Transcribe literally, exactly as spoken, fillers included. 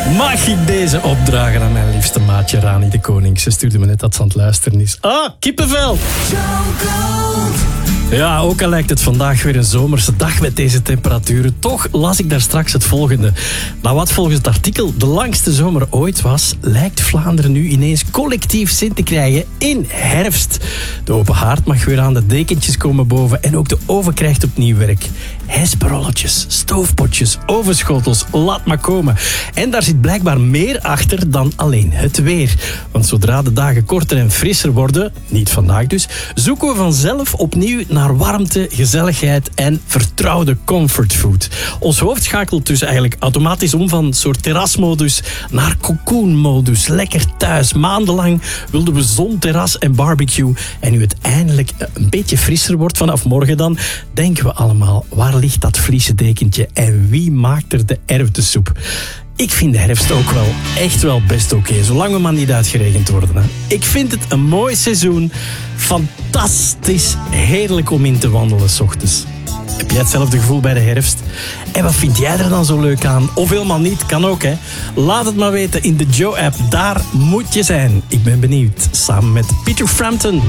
Mag ik deze opdragen aan mijn liefste maatje Rani de Koning? Ze stuurde me net dat ze aan het luisteren is. Ah, kippenvel! Ja, ook al lijkt het vandaag weer een zomerse dag met deze temperaturen, toch las ik daar straks het volgende. Nou, wat volgens het artikel de langste zomer ooit was, lijkt Vlaanderen nu ineens collectief zin te krijgen in herfst. De open haard mag weer aan, de dekentjes komen boven en ook de oven krijgt opnieuw werk. Hesperolletjes, stoofpotjes, ovenschotels, laat maar komen. En daar zit blijkbaar meer achter dan alleen het weer. Want zodra de dagen korter en frisser worden, niet vandaag dus, zoeken we vanzelf opnieuw naar warmte, gezelligheid en vertrouwde comfortfood. Ons hoofd schakelt dus eigenlijk automatisch om van soort terrasmodus naar cocoonmodus. Lekker thuis. Maandenlang wilden we zon, terras en barbecue. En nu het eindelijk een beetje frisser wordt vanaf morgen dan, denken we allemaal, waar ligt dat Friese dekentje en wie maakt er de erwtensoep? Ik vind de herfst ook wel echt wel best oké, okay, zolang we maar niet uitgeregend worden. Hè. Ik vind het een mooi seizoen. Fantastisch, heerlijk om in te wandelen 's ochtends. Heb jij hetzelfde gevoel bij de herfst? En wat vind jij er dan zo leuk aan? Of helemaal niet, kan ook, hè. Laat het maar weten in de Joe-app. Daar moet je zijn. Ik ben benieuwd. Samen met Peter Frampton.